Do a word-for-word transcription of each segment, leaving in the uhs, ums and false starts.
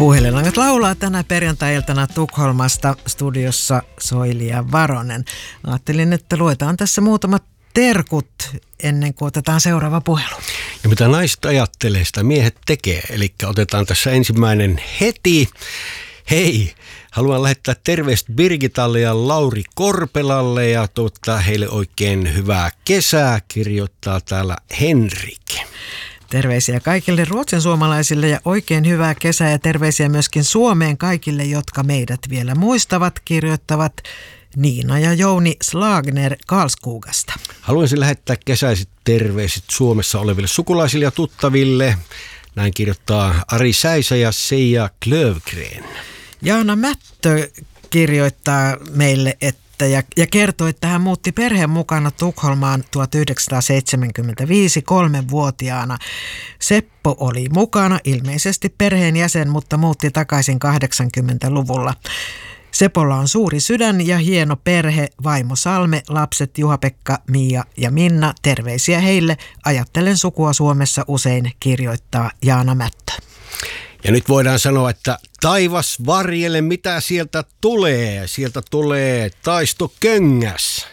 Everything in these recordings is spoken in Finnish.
Puhelinlangat laulaa tänä perjantai-iltana Tukholmasta, studiossa Soili ja Varonen. Ajattelin, että luetaan tässä muutamat terkut ennen kuin otetaan seuraava puhelu. Ja mitä naiset ajattelee, sitä miehet tekee. Eli otetaan tässä ensimmäinen heti. Hei, haluan lähettää terveiset Birgitalle ja Lauri Korpelalle ja toivottaa heille oikein hyvää kesää, kirjoittaa täällä Henrik. Terveisiä kaikille ruotsin suomalaisille ja oikein hyvää kesää ja terveisiä myöskin Suomeen kaikille, jotka meidät vielä muistavat, kirjoittavat Niina ja Jouni Slagner Karlskogasta. Haluaisin lähettää kesäiset terveiset Suomessa oleville sukulaisille ja tuttaville. Näin kirjoittaa Ari Säisä ja Seija Klövgren. Jaana Mättö kirjoittaa meille, että ja, ja kertoi, että hän muutti perheen mukana Tukholmaan tuhatyhdeksänsataaseitsemänkymmentäviisi kolmenvuotiaana. Seppo oli mukana, ilmeisesti perheenjäsen, mutta muutti takaisin kahdeksankymmentäluvulla. Sepolla on suuri sydän ja hieno perhe, vaimo Salme, lapset Juha-Pekka, Mia ja Minna. Terveisiä heille. Ajattelen sukua Suomessa usein, kirjoittaa Jaana Mättö. Ja nyt voidaan sanoa, että taivas varjele, mitä sieltä tulee. Sieltä tulee Taisto Köngäs.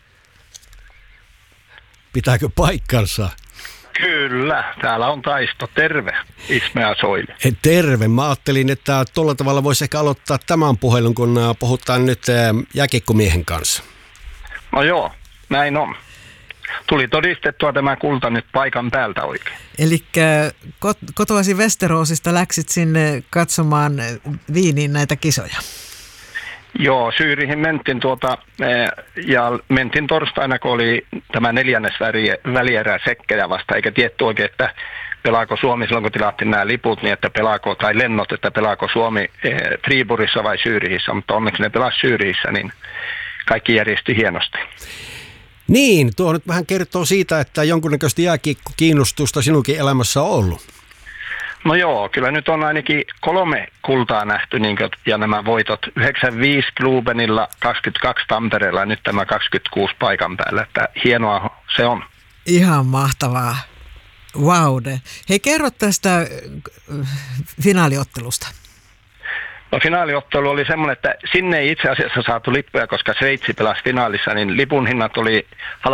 Pitääkö paikkansa? Kyllä, täällä on Taisto. Terve, Isme ja Soili. Terve. Mä ajattelin, että tuolla tavalla voisi ehkä aloittaa tämän puhelun, kun puhutaan nyt jääkiekkomiehen kanssa. No joo, näin on. Tuli todistettua tämä kulta nyt paikan päältä oikein. Eli kot- kotoasi Västeråsista läksit sinne katsomaan Viiniin näitä kisoja. Joo, Syyrihin mentiin tuota, ja mentiin torstaina, kun oli tämä neljännes välierä sekkejä vasta, eikä tietty oikein, että pelaako Suomi silloin, kun tilattiin nämä liput, niin että pelaako, tai lennot, että pelaako Suomi Friburissa vai Syyrihissä, mutta onneksi ne pelasi Syyrihissä, niin kaikki järjesti hienosti. Niin, tuo nyt vähän kertoo siitä, että jonkunnäköistä jääkiekko-kiinnostusta sinunkin elämässä on ollut. No joo, kyllä nyt on ainakin kolme kultaa nähty, niin kuin, ja nämä voitot yhdeksänkymmentäviisi Klubenilla, kaksikymmentäkaksi Tampereella ja nyt tämä kaksikymmentäkuusi paikan päällä, että hienoa se on. Ihan mahtavaa. Vaude. Hei, kerro tästä finaaliottelusta. No finaaliottelu oli semmoinen, että sinne ei itse asiassa saatu lippuja, koska Sveitsi pelasi finaalissa, niin lipun hinnat oli